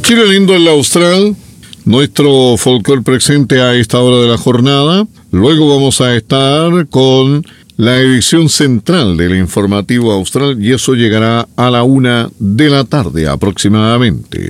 Chile lindo en la Austral, nuestro folclore presente a esta hora de la jornada. Luego vamos a estar con la edición central del informativo austral y eso llegará a la 1 de la tarde aproximadamente.